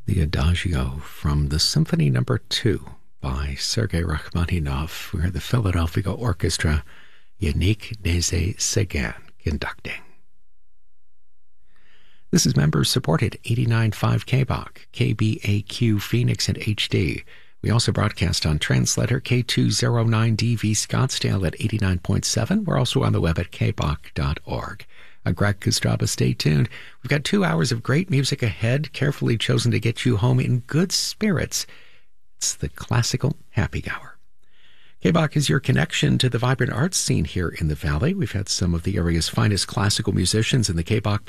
The Adagio from the Symphony No. 2 by Sergei Rachmaninoff. We heard the Philadelphia Orchestra, Yannick Nézet-Séguin conducting. This is members-supported 89.5 KBOC, KBAQ Phoenix and HD. We also broadcast on translator K209DV Scottsdale at 89.7. We're also on the web at kbok.org. I'm Greg Kostraba. Stay tuned. We've got 2 hours of great music ahead, carefully chosen to get you home in good spirits. It's the Classical Happy Hour. KBOC is your connection to the vibrant arts scene here in the Valley. We've had some of the area's finest classical musicians in the KBOC